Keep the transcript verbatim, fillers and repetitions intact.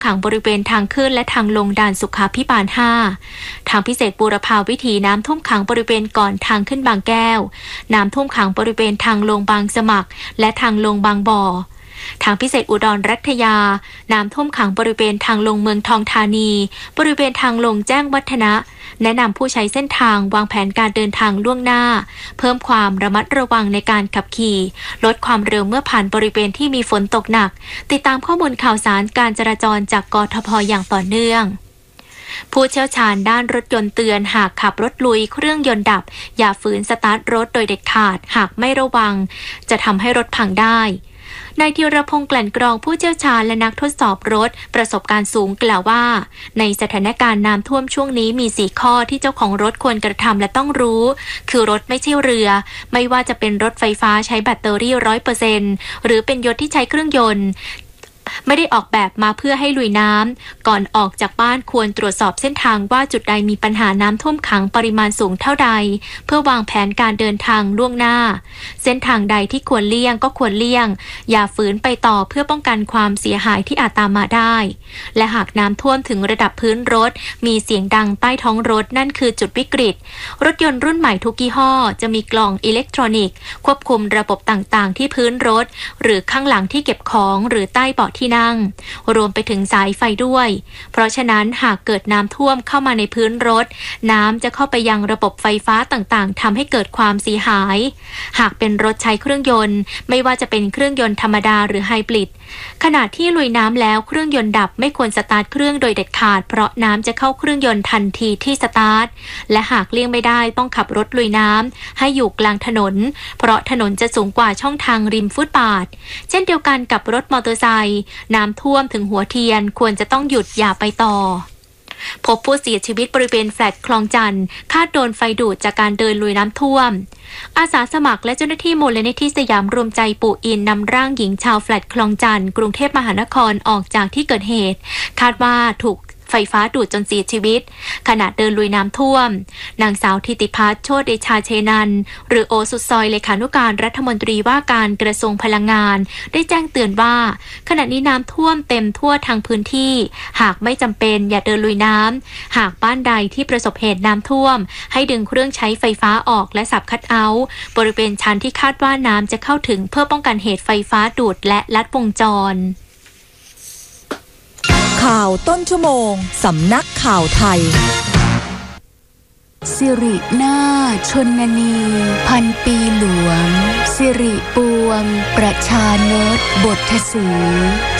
ขังบริเวณทางขึ้นและทางลงด่านสุขาภิบาลห้าทางพิเศษบูรพาวิถีน้ำท่วมขังบริเวณก่อนทางขึ้นบางแก้วน้ำท่วมขังบริเวณทางลงบางสมัครและทางลงบางบ่อทางพิเศษอุดรรัตยาน้ำท่วมขังบริเวณทางลงเมืองทองธานีบริเวณทางลงแจ้งวัฒนะแนะนำผู้ใช้เส้นทางวางแผนการเดินทางล่วงหน้าเพิ่มความระมัดระวังในการขับขี่ลดความเร็วเมื่อผ่านบริเวณที่มีฝนตกหนักติดตามข้อมูลข่าวสารการจราจรจากกทพ.อย่างต่อเนื่องผู้เชี่ยวชาญด้านรถยนต์เตือนหากขับรถลุยเครื่องยนต์ดับอย่าฝืนสตาร์ทรถโดยเด็ดขาดหากไม่ระวังจะทำให้รถพังได้นายธีรพงษ์กลั่นกรองผู้เชี่ยวชาญและนักทดสอบรถประสบการณ์สูงกล่าวว่าในสถานการณ์น้ำท่วมช่วงนี้มีสี่ข้อที่เจ้าของรถควรกระทำและต้องรู้คือรถไม่ใช่เรือไม่ว่าจะเป็นรถไฟฟ้าใช้แบตเตอรี่ ร้อยเปอร์เซ็นต์ หรือเป็นยนต์ที่ใช้เครื่องยนต์ไม่ได้ออกแบบมาเพื่อให้ลุยน้ำก่อนออกจากบ้านควรตรวจสอบเส้นทางว่าจุดใดมีปัญหาน้ำท่วมขังปริมาณสูงเท่าใดเพื่อวางแผนการเดินทางล่วงหน้าเส้นทางใดที่ควรเลี่ยงก็ควรเลี่ยงอย่าฝืนไปต่อเพื่อป้องกันความเสียหายที่อาจตามมาได้และหากน้ำท่วมถึงระดับพื้นรถมีเสียงดังใต้ท้องรถนั่นคือจุดวิกฤตรถยนต์รุ่นใหม่ทุกยี่ห้อจะมีกล่องอิเล็กทรอนิกส์ควบคุมระบบต่างๆที่พื้นรถหรือข้างหลังที่เก็บของหรือใต้เบาะที่นั่งรวมไปถึงสายไฟด้วยเพราะฉะนั้นหากเกิดน้ำท่วมเข้ามาในพื้นรถน้ำจะเข้าไปยังระบบไฟฟ้าต่างๆทำให้เกิดความเสียหายหากเป็นรถใช้เครื่องยนต์ไม่ว่าจะเป็นเครื่องยนต์ธรรมดาหรือไฮบริดขณะที่ลุยน้ำแล้วเครื่องยนต์ดับไม่ควรสตาร์ทเครื่องโดยเด็ดขาดเพราะน้ำจะเข้าเครื่องยนต์ทันทีที่สตาร์ทและหากเลี่ยงไม่ได้ต้องขับรถลุยน้ำให้อยู่กลางถนนเพราะถนนจะสูงกว่าช่องทางริมฟุตบาทเช่นเดียวกันกับรถมอเตอร์ไซค์น้ำท่วมถึงหัวเทียนควรจะต้องหยุดอย่าไปต่อพบผู้เสียชีวิตบริเวณแฟลตคลองจันทร์คาดโดนไฟดูดจากการเดินลุยน้ำท่วมอาสาสมัครและเจ้าหน้าที่มูลนิธิสยามรวมใจปู่อินนำร่างหญิงชาวแฟลตคลองจันทร์กรุงเทพมหานครออกจากที่เกิดเหตุคาดว่าถูกไฟฟ้าดูดจนเสียชีวิตขณะเดินลุยน้ำท่วมนางสาวธิติพัฒน์โชติเดชาเชนันหรือโอสุดซอยเลขานุการรัฐมนตรีว่าการกระทรวงพลังงานได้แจ้งเตือนว่าขณะนี้น้ำท่วมเต็มทั่วทางพื้นที่หากไม่จำเป็นอย่าเดินลุยน้ำหากบ้านใดที่ประสบเหตุน้ำท่วมให้ดึงเครื่องใช้ไฟฟ้าออกและสับคัทเอาท์บริเวณชั้นที่คาดว่าน้ำจะเข้าถึงเพื่อป้องกันเหตุไฟฟ้าดูดและลัดวงจรข่าวต้นชั่วโมงสำนักข่าวไทยสิรินาถชนนีพันปีหลวงสิริปวงประชานตบทสี